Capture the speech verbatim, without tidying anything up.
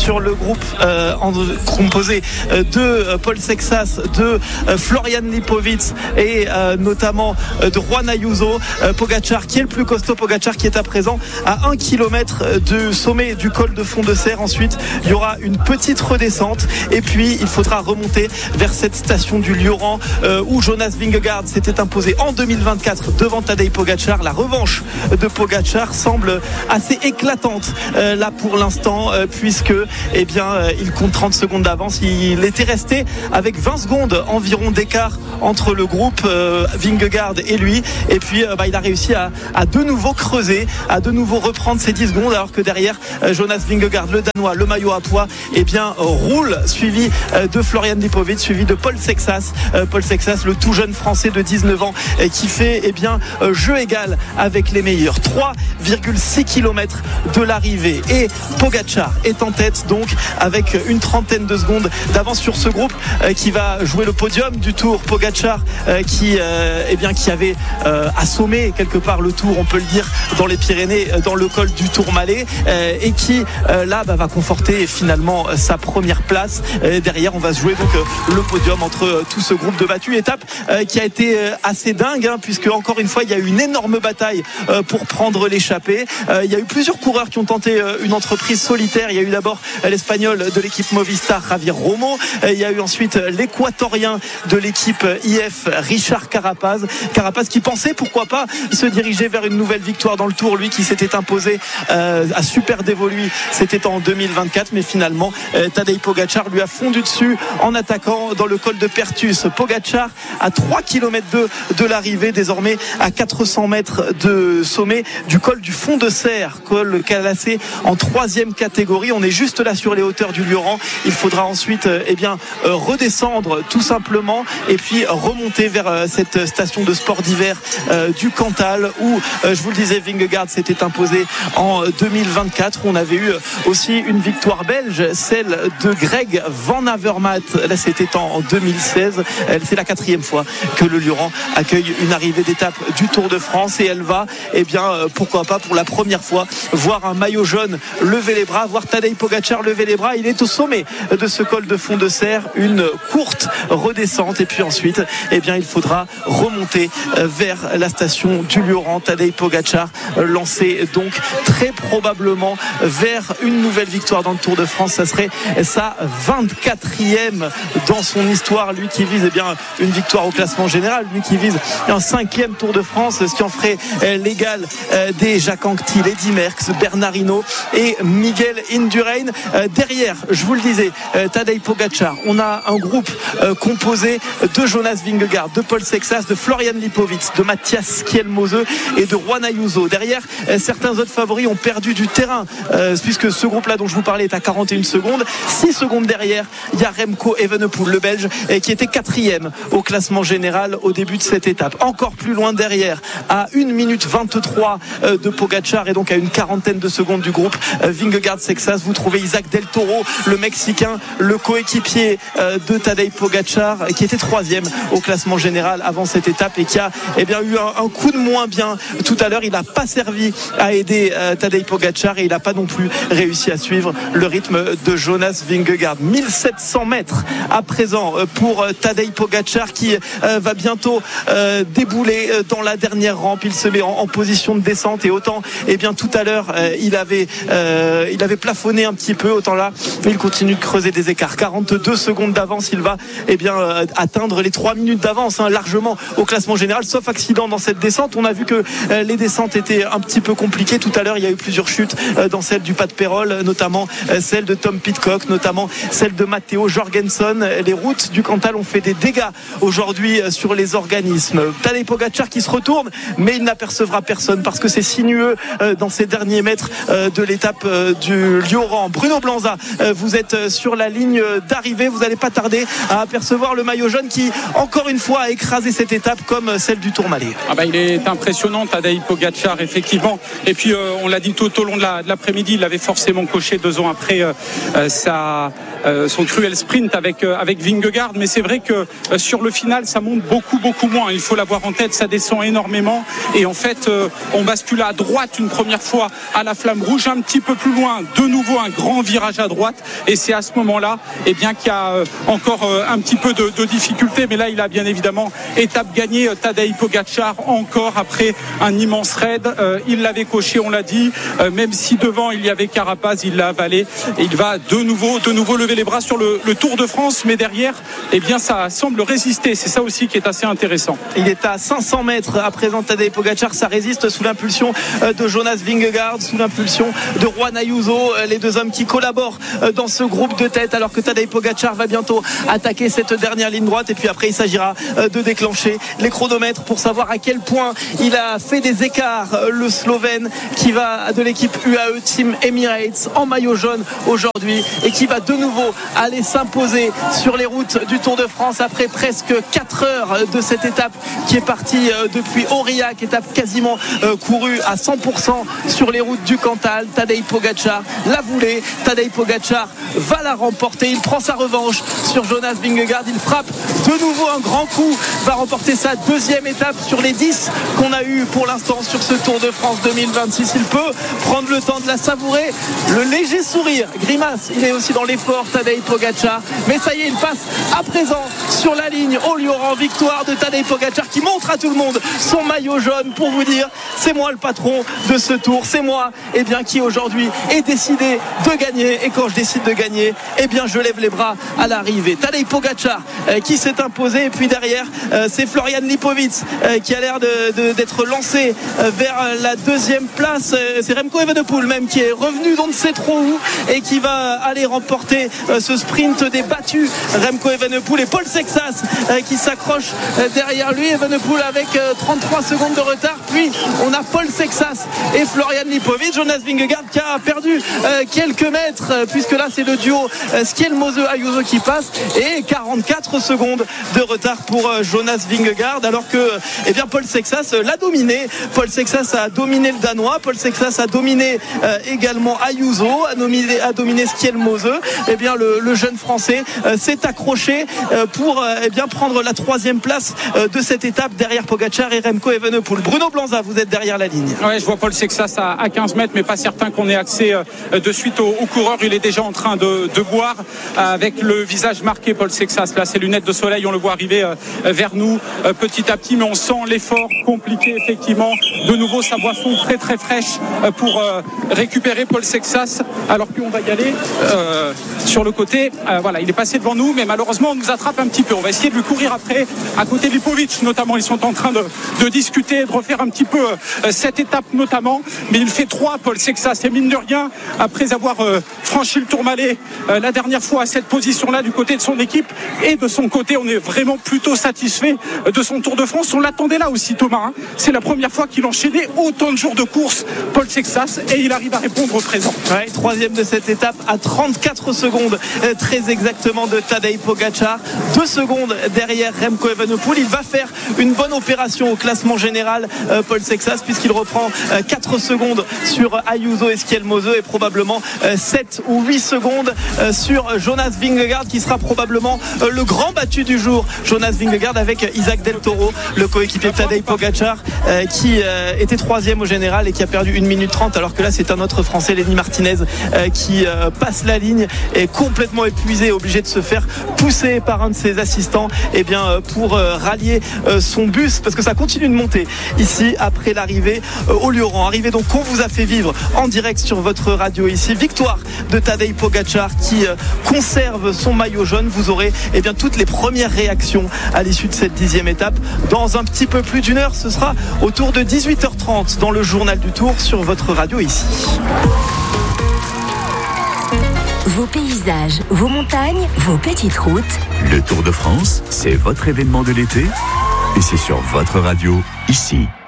sur le groupe euh, en, composé euh, de euh, Paul Sexas, de euh, Florian Lipowitz et euh, notamment euh, de Juan Ayuso. euh, Pogačar qui est le plus costaud, Pogačar qui est à présent à un kilomètre du sommet du col de Fond de Serre. Ensuite il y aura une petite redescente et puis il faudra remonter vers cette station du Lioran euh, où Jonas Vingegaard s'était imposé en deux mille vingt-quatre devant Tadej Pogačar. La revanche de Pogačar semble assez éclatante euh, là pour l'instant euh, puisque eh bien, euh, il compte trente secondes d'avance. Il était resté avec vingt secondes environ d'écart entre le groupe euh, Vingegaard et lui et puis euh, bah, il a réussi à, à de nouveau creuser, à de nouveau reprendre ses dix secondes alors que derrière euh, Jonas Vingegaard, le Danois, le maillot à pois eh bien, euh, roule suivi euh, de Florian Lipowitz, suivi de Paul Sexas euh, Paul Sexas, le tout jeune français de dix-neuf ans euh, qui fait eh bien, euh, jeu égal avec les meilleurs. Trois virgule six kilomètres de l'arrivée et Pogačar est en tête donc avec une trentaine de secondes d'avance sur ce groupe euh, qui va jouer le podium du Tour. Pogačar euh, qui, euh, eh bien, qui avait euh, assommé quelque part le Tour, on peut le dire, dans les Pyrénées, dans le col du Tourmalet euh, et qui euh, là bah, va conforter finalement euh, sa première place. Euh, derrière on va se jouer donc euh, le podium entre euh, tout ce groupe de battus. Étape euh, qui a été euh, assez dingue hein, puisque encore une fois il y a eu une énorme bataille euh, pour prendre l'échappée. Euh, il y a eu plusieurs coureurs qui ont tenté euh, une entreprise solitaire. Il y a eu d'abord euh, l'espagnol de l'équipe Movistar Javier Romo. Euh, il y a eu ensuite euh, l'équatorien de l'équipe I F Richard Carapaz. Carapaz qui pensait pourquoi pas se diriger vers une nouvelle victoire dans le Tour, lui qui s'était imposé euh, à Super Dévoluy, c'était en deux mille vingt-quatre, mais finalement euh, Tadej Pogačar lui a fondu dessus en attaquant dans le col de Pertus. Pogačar à trois kilomètres de, de l'arrivée, désormais à quatre cents mètres de sommet du col du Fond de Serre, col classé en troisième catégorie. On est juste là sur les hauteurs du Lioran. Il faudra ensuite euh, eh bien, euh, redescendre tout simplement et puis remonter vers euh, cette station de sport d'hiver euh, du Cantal où euh, je vous le disais Vingegaard s'était imposé en deux mille vingt-quatre. On avait eu aussi une victoire belge, celle de Greg Van Avermaet. Là c'était en deux mille seize. C'est la quatrième fois que le Lioran accueille une arrivée d'étape du Tour de France et elle va eh bien pourquoi pas pour la première fois voir un maillot jaune lever les bras, voir Tadej Pogačar lever les bras. Il est au sommet de ce col de Fond de Serre, une courte redescente et puis ensuite eh bien il faudra remonter vers la station du Lioran. Tadej Pogačar lancé donc très probablement vers une nouvelle victoire dans le Tour de France. Ça serait sa vingt-quatrième dans son histoire, lui qui vise eh bien, une victoire au classement général, lui qui vise un cinquième Tour de France, ce qui en ferait l'égal des Jacques Anquetil, Eddy Merckx, Bernard Hinault et Miguel Indurain. Derrière, je vous le disais, Tadej Pogačar, on a un groupe composé de Jonas Vingegaard, de Paul Sexas, de Florian Lipowitz, de Matthias Kielmose et de Juan Ayuso. Derrière, certains autres favoris ont perdu du terrain euh, puisque ce groupe-là dont je vous parlais est à quarante et une secondes. six secondes derrière, il y a Remco Evenepoel, le Belge, qui était quatrième au classement général au début de cette étape. Encore plus loin derrière, à une minute vingt-trois euh, de Pogačar et donc à une quarantaine de secondes du groupe euh, Vingegaard-Sexas, vous trouvez Isaac Del Toro, le Mexicain, le coéquipier euh, de Tadej Pogačar, qui était troisième au classement général avant cette étape et qui a eh bien, eu un, un coup de moins bien tout à l'heure. Il n'a pas servi à aider euh, Tadej Pogačar et il n'a pas non plus réussi à suivre le rythme de Jonas Vingegaard. mille sept cents mètres à présent pour Tadej Pogačar qui euh, va bientôt euh, débouler dans la dernière rampe. Il se met en, en position de descente et autant eh bien, tout à l'heure euh, il, avait, euh, il avait plafonné un petit peu, autant là il continue de creuser des écarts. quarante-deux secondes d'avance, il va eh bien, euh, atteindre les trois minutes d'avance hein, largement au classement général, sauf accident dans cette descente. On a vu que euh, les descentes étaient un petit peu compliquées tout à l'heure. Il y a eu plusieurs chutes euh, dans celle du Pas de Pérol, notamment euh, celle de Tom Pidcock, notamment celle de Matteo Jorgensen. Les routes du Cantal ont fait des dégâts aujourd'hui euh, sur les organismes. Tadej Pogačar qui se retourne, mais il n'apercevra personne parce que c'est sinueux euh, dans ces derniers mètres euh, de l'étape euh, du Lioran. Bruno Blanza, euh, vous êtes euh, sur la ligne d'arrivée. Vous n'allez pas tarder à apercevoir le maillot jaune qui, encore une fois, a écrasé cette étape comme celle du Tourmalet. Ah bah, il est impressionnant, Tadej Pogačar, effectivement. Et puis, euh, on l'a dit tout au long de, la, de l'après-midi, il avait forcément coché deux ans après euh, euh, sa, euh, son cruel sprint avec, euh, avec Vingegaard. Mais c'est vrai que euh, sur le final, ça monte beaucoup, beaucoup moins. Il faut l'avoir en tête, ça descend énormément. Et en fait, euh, on bascule à droite une première fois à la Flamme Rouge. Un petit peu plus loin, de nouveau un grand grand virage à droite et c'est à ce moment-là eh bien, qu'il y a euh, encore euh, un petit peu de, de difficulté, mais là il a bien évidemment étape gagnée. Tadej Pogačar encore après un immense raid, euh, il l'avait coché, on l'a dit, euh, même si devant il y avait Carapaz, il l'a avalé et il va de nouveau, de nouveau lever les bras sur le, le Tour de France, mais derrière eh bien, ça semble résister, c'est ça aussi qui est assez intéressant. Il est à cinq cents mètres à présent Tadej Pogačar, ça résiste sous l'impulsion de Jonas Vingegaard, sous l'impulsion de Juan Ayuso, les deux hommes qui collaborent dans ce groupe de tête, alors que Tadej Pogačar va bientôt attaquer cette dernière ligne droite et puis après il s'agira de déclencher les chronomètres pour savoir à quel point il a fait des écarts, le Slovène qui va de l'équipe U A E Team Emirates en maillot jaune aujourd'hui et qui va de nouveau aller s'imposer sur les routes du Tour de France après presque quatre heures de cette étape qui est partie depuis Aurillac, étape quasiment courue à cent pour cent sur les routes du Cantal. Tadej Pogačar l'a voulu, Tadej Pogačar va la remporter, il prend sa revanche sur Jonas Vingegaard, il frappe de nouveau un grand coup, va remporter sa deuxième étape sur les dix qu'on a eu pour l'instant sur ce Tour de France deux mille vingt-six. Il peut prendre le temps de la savourer, le léger sourire, grimace, il est aussi dans l'effort Tadej Pogačar, mais ça y est, il passe à présent sur la ligne au Lioran. Victoire de Tadej Pogačar qui montre à tout le monde son maillot jaune pour vous dire c'est moi le patron de ce tour, c'est moi eh bien, qui aujourd'hui est décidé de gagner, et quand je décide de gagner eh bien je lève les bras à l'arrivée. Tadej Pogačar euh, qui s'est imposé, et puis derrière euh, c'est Florian Lipovic euh, qui a l'air de, de, d'être lancé euh, vers la deuxième place. euh, c'est Remco Evenepoel même qui est revenu d'on ne sait trop où et qui va aller remporter euh, ce sprint des battus. Remco Evenepoel et Paul Sexas euh, qui s'accroche euh, derrière lui. Evenepoel avec euh, trente-trois secondes de retard, puis on a Paul Sexas et Florian Lipovic. Jonas Vingegaard qui a perdu euh, quelques mètres euh, puisque là c'est le duo euh, Skelmose Ayuso qui passe, et quarante-quatre secondes de retard pour euh, Jonas Vingegaard, alors que eh bien, Paul Sexas euh, l'a dominé. Paul Sexas a dominé le Danois, Paul Sexas a dominé euh, également Ayuso, a dominé, a dominé Skelmose. Eh bien, le, le jeune français euh, s'est accroché euh, pour euh, eh bien, prendre la troisième place euh, de cette étape derrière Pogačar et Remco Evenepoel. Bruno Blanza, vous êtes derrière la ligne. Ouais, je vois Paul Sexas à, à quinze mètres, mais pas certain qu'on ait accès euh, de suite au, au coureur. Il est déjà en train de, de boire euh, avec le visage marqué. Paul Sexas, là, ses lunettes de soleil, on le voit arriver euh, vers nous euh, petit à petit, mais on sent l'effort compliqué effectivement. De nouveau sa boisson très très fraîche euh, pour euh, récupérer Paul Sexas, alors qu'on va y aller euh, sur le côté. Euh, voilà, il est passé devant nous, mais malheureusement on nous attrape un petit peu. On va essayer de lui courir après, à côté de Lipovic notamment. Ils sont en train de, de discuter, de refaire un petit peu euh, cette étape notamment, mais il fait trois Paul Sexas, et mine de rien, après avoir euh, franchi le Tourmalet euh, la dernière fois à cette position-là du côté de son équipe et de son côté, on est vraiment plutôt satisfait de son Tour de France. On l'attendait là aussi, Thomas, hein. C'est la première fois qu'il enchaînait autant de jours de course, Paul Sexas, et il arrive à répondre au présent. Ouais, troisième de cette étape à trente-quatre secondes euh, très exactement de Tadej Pogačar, deux secondes derrière Remco Evenepoel. Il va faire une bonne opération au classement général, euh, Paul Sexas, puisqu'il reprend euh, quatre secondes sur Ayuso et Skelmose, et probablement euh, sept ou huit secondes euh, sur Jonas Vingegaard, qui sera probablement euh, le grand battu du jour. Jonas Vingegaard avec Isaac Del Toro, le coéquipier de Tadej Pogačar, euh, qui euh, était troisième au général et qui a perdu une minute trente, alors que là c'est un autre Français, Lenny Martinez, euh, qui euh, passe la ligne, est complètement épuisé, obligé de se faire pousser par un de ses assistants eh bien, euh, pour euh, rallier euh, son bus, parce que ça continue de monter ici après l'arrivée euh, au Lioran. Arrivée donc qu'on vous a fait vivre en direct sur votre radio ici. Victoire de Tadej Pogačar qui euh, conserve son maillot jaune. Vous aurez eh bien, toutes les premières réactions à l'issue de cette dixième étape dans un petit peu plus d'une heure. Ce sera autour de dix-huit heures trente dans le journal du Tour sur votre radio ici. Vos paysages, vos montagnes, vos petites routes. Le Tour de France, c'est votre événement de l'été et c'est sur votre radio ici.